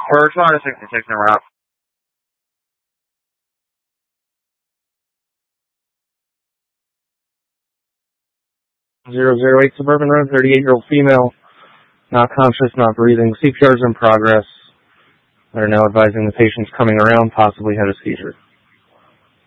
We're responding to 66 and we're out. 008 Suburban Road, 38-year-old female, not conscious, not breathing. CPR is in progress. They're now advising the patient's coming around, possibly had a seizure.